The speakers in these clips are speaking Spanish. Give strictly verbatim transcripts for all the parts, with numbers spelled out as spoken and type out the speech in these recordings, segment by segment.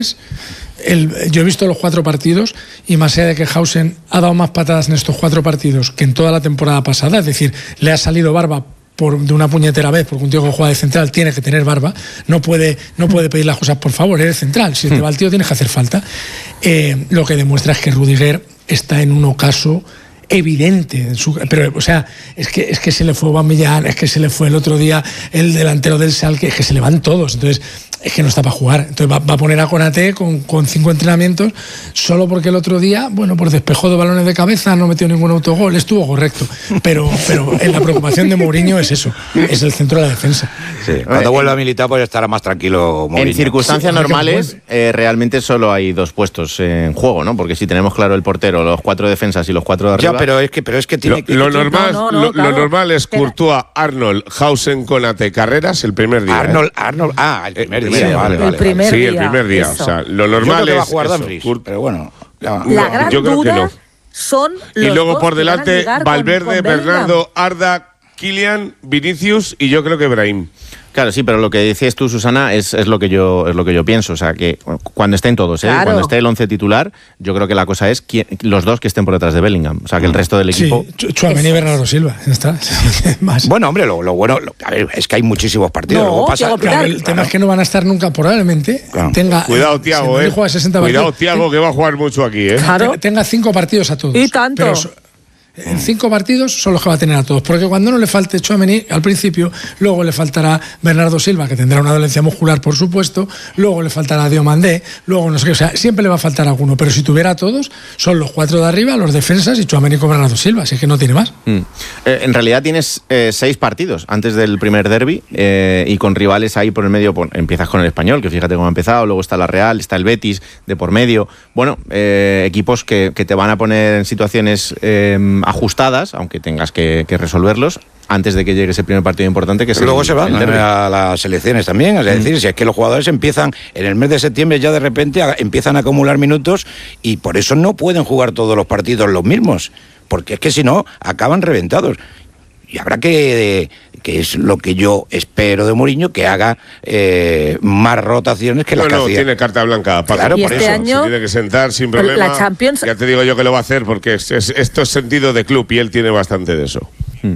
El, yo he visto los cuatro partidos y más allá de que Hausen ha dado más patadas en estos cuatro partidos que en toda la temporada pasada, es decir, le ha salido barba por, de una puñetera vez, porque un tío que juega de central tiene que tener barba, no puede, no puede pedir las cosas por favor, eres central, si te va el tío tienes que hacer falta. Eh, lo que demuestra es que Rudiger está en un ocaso evidente, pero o sea, es que es que se le fue Aubameyang, es que se le fue el otro día el delantero del Schalke, es que se le van todos, entonces es que no está para jugar, entonces va, va a poner a Konaté con, con cinco entrenamientos solo porque el otro día, bueno, por despejó de balones de cabeza, no metió ningún autogol, estuvo correcto, pero pero en la preocupación de Mourinho es eso, es el centro de la defensa. Sí, cuando vuelva a militar pues estará más tranquilo Mourinho. En circunstancias sí, normales eh, realmente solo hay dos puestos en juego, ¿no? Porque si tenemos claro el portero, los cuatro defensas y los cuatro de arriba. Ya, pero es que pero es que tiene lo, que lo normal no, no, no, lo, claro. lo normal es Courtois, Arnold, Hausen, Konaté, Carreras el primer día. Arnold, ¿eh? Arnold, ah, el primer el día, primer vale, día. vale. El primer sí, día, el primer día. eso. O sea, lo Yo normal creo que va a es jugar eso, Dumfries, Cur- pero bueno. Ya, La No, gran yo creo que duda no. son los Y luego dos por que van a delante llegar con- Valverde, con Bellingham. Bernardo, Arda, Kylian, Vinicius y yo creo que Brahim. Claro, sí, pero lo que decías tú, Susana, es, es lo que yo es lo que yo pienso. O sea, que cuando estén todos, ¿eh? Claro. Cuando esté el once titular, yo creo que la cosa es quién, los dos que estén por detrás de Bellingham. O sea, que el resto del equipo. Sí, Tchouaméni y Bernardo Silva, ya está. Más. Bueno, hombre, lo, lo bueno, lo, a ver, es que hay muchísimos partidos. No, Luego pasa, Thiago Claro, Pilar. el tema es que no van a estar nunca, probablemente. Claro. Tenga, Cuidado, si Thiago, Madrid eh. juega sesenta Cuidado, partidos, Thiago, que va a jugar mucho aquí, eh. Claro. te- tenga cinco partidos a todos. Y tanto. Pero so- en cinco partidos son los que va a tener a todos. Porque cuando no le falte Tchouaméni al principio, luego le faltará Bernardo Silva, que tendrá una dolencia muscular, por supuesto, luego le faltará Diomandé, luego no sé qué, o sea, siempre le va a faltar alguno. Pero si tuviera a todos, son los cuatro de arriba, los defensas y Tchouaméni con Bernardo Silva, así que no tiene más. Mm. Eh, en realidad tienes eh, seis partidos antes del primer derbi eh, y con rivales ahí por el medio. Por, empiezas con el Español, que fíjate cómo ha empezado, luego está la Real, está el Betis de por medio. Bueno, eh, equipos que, que te van a poner en situaciones eh, ajustadas, aunque tengas que, que resolverlos antes de que llegue ese primer partido importante que es Pero luego el, se van el derbi. a las selecciones también, es decir, si es que los jugadores empiezan en el mes de septiembre ya de repente a, empiezan a acumular minutos y por eso no pueden jugar todos los partidos los mismos, porque es que si no acaban reventados. Y habrá que, que es lo que yo espero de Mourinho, que haga eh, más rotaciones que las No, que no, hacía. tiene carta blanca. Paco. Claro, Y por este eso. año- Se tiene que sentar sin La problema. Champions- Ya te digo yo que lo va a hacer porque es, es- esto es sentido de club y él tiene bastante de eso.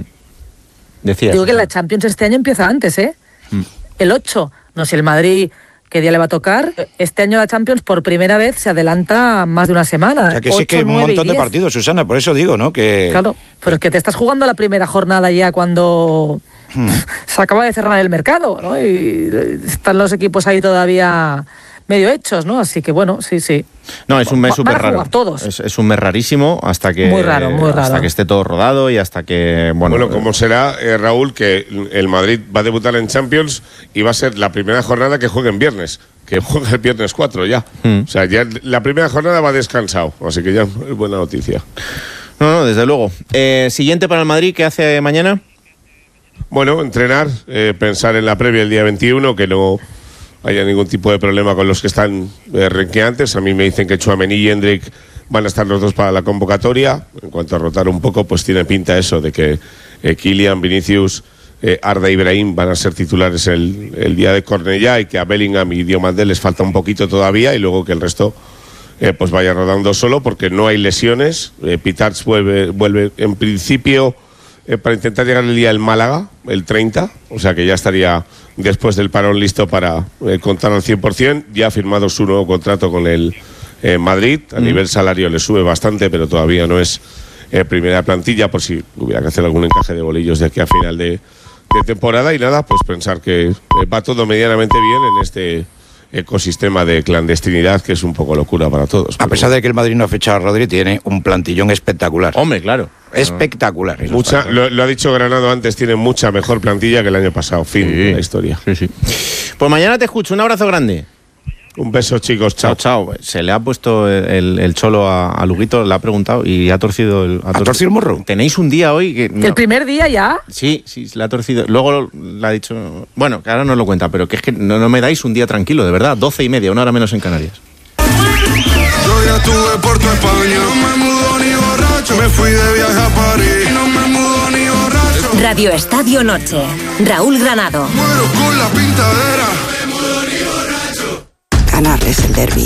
Decías. Digo que la Champions este año empieza antes, ¿eh? Mm. El ocho. No sé el Madrid qué día le va a tocar. Este año la Champions por primera vez se adelanta más de una semana. O sea que sí Ocho, que hay un nueve y montón de diez. partidos, Susana, por eso digo, ¿no? Que Claro, pero es que te estás jugando la primera jornada ya cuando se acaba de cerrar el mercado, ¿no? Y están los equipos ahí todavía medio hechos, ¿no? Así que bueno, sí, sí. No, es un mes Van a súper jugar raro. todos. Es, es un mes rarísimo hasta que Muy raro, muy hasta raro. que esté todo rodado y hasta que bueno. Bueno, como será, eh, Raúl, que el Madrid va a debutar en Champions y va a ser la primera jornada que juegue en viernes, que juega el viernes cuatro ya. Mm. O sea, ya la primera jornada va descansado, así que ya es buena noticia. No, no, desde luego. Eh, siguiente para el Madrid, ¿qué hace mañana? Bueno, entrenar, eh, pensar en la previa el día veintiuno, que no haya ningún tipo de problema con los que están eh, renqueantes. A mí me dicen que Tchouaméni y Hendrik van a estar los dos para la convocatoria. En cuanto a rotar un poco, pues tiene pinta eso de que eh, Kylian, Vinicius, eh, Arda y Brahim van a ser titulares el, el día de Cornellá y que a Bellingham y Diomandé les falta un poquito todavía y luego que el resto eh, pues vaya rodando solo porque no hay lesiones. Eh, Pitarch vuelve, vuelve en principio eh, para intentar llegar el día del Málaga, el treinta, o sea que ya estaría después del parón listo para eh, contar al cien por ciento. Ya ha firmado su nuevo contrato con el eh, Madrid. A mm. nivel salario le sube bastante, pero todavía no es eh, primera plantilla, por si hubiera que hacer algún encaje de bolillos de aquí a final de, de temporada. Y nada, pues pensar que eh, va todo medianamente bien en este ecosistema de clandestinidad que es un poco locura para todos. A pesar de que el Madrid no ha fichado a Rodri, tiene un plantillón espectacular. Hombre, claro. Espectacular. Mucha, lo, lo ha dicho Granado antes, tiene mucha mejor plantilla que el año pasado. Fin de la historia. Sí, sí. Pues mañana te escucho. Un abrazo grande. Un beso, chicos. Chao. Chao, chao. Se le ha puesto el, el cholo a, a Luguito, le ha preguntado y ha torcido el... ¿Ha torcido el morro? Tenéis un día hoy que... No. ¿El primer día ya? Sí, sí, le ha torcido. Luego le ha dicho... Bueno, que ahora no lo cuenta, pero que es que no, no me dais un día tranquilo, de verdad. Doce y media, una hora menos en Canarias. Yo ya estuve por tu España, no me mudo ni borracho. Me fui de viaje a París, no me mudo ni borracho. Radio Estadio Noche. Raúl Granado. Muero con la pintadera. ganarles el derbi.